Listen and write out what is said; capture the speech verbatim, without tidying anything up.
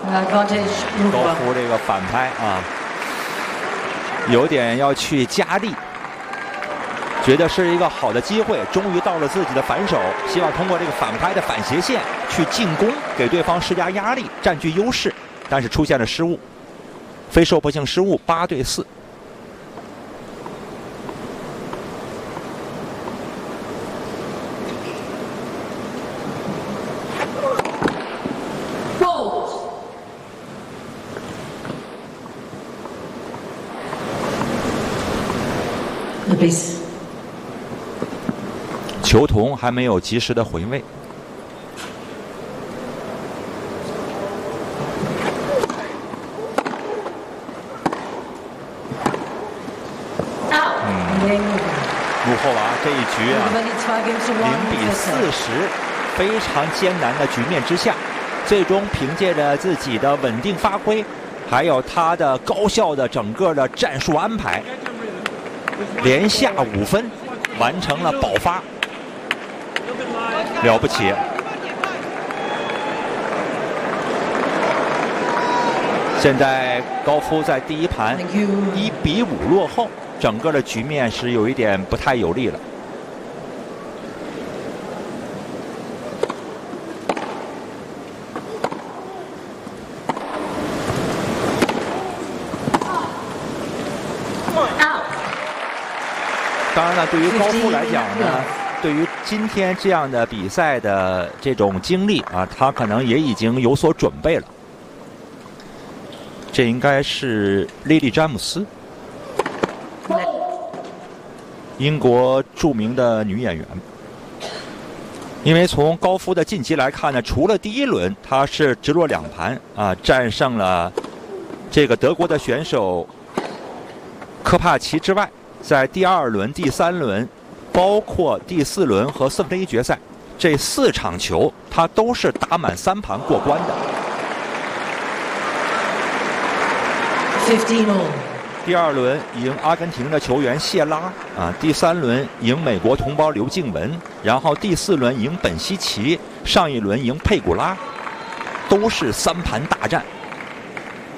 高夫这个反拍啊，有点要去加力，觉得是一个好的机会，终于到了自己的反手，希望通过这个反拍的反斜线去进攻，给对方施加压力，占据优势，但是出现了失误，非受迫性失误，八对四。球童还没有及时的回位。嗯，穆霍娃这一局啊，零比四十，非常艰难的局面之下，最终凭借着自己的稳定发挥，还有他的高效的整个的战术安排，连下五分，完成了保发。了不起！现在高夫在第一盘一比五落后，整个的局面是有一点不太有利了。当然了，对于高夫来讲呢，对于今天这样的比赛的这种经历啊，他可能也已经有所准备了。这应该是莉莉·詹姆斯，英国著名的女演员。因为从高夫的晋级来看呢，除了第一轮他是直落两盘啊，战胜了这个德国的选手科帕奇之外，在第二轮、第三轮，包括第四轮和四分之一决赛这四场球，他都是打满三盘过关的。第二轮赢阿根廷的球员谢拉啊，第三轮赢美国同胞刘静文，然后第四轮赢本西奇，上一轮赢佩古拉，都是三盘大战。